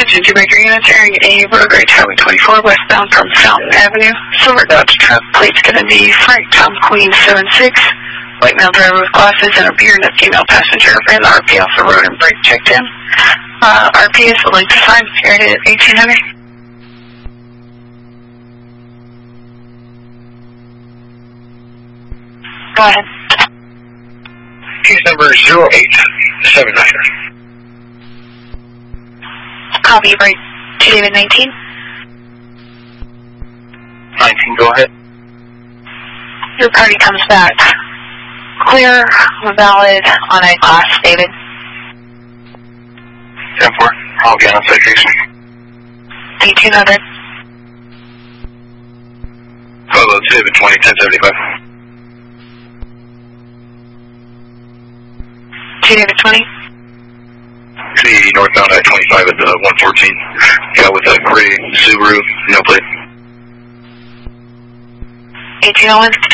Ginger Baker units area A, Road Rage Highway 24, westbound from Fountain Avenue. Silver Dodge truck, plate's going to be Frank Tom Queen 76. White male driver with glasses and a beard and a female passenger. Ran the RP off the road and brake checked in. RP is the length of time, period at 1800. Go ahead. Case number 0879. Copy, right to David 19. 19, go ahead. Your party comes back. Clear, valid, on a glass, David. 10-4, I'll get on citation. 1800. Hello, David 20, 1075. David 20. See northbound I-25 at the 114. Yeah, with a gray Subaru, no plate. 1801.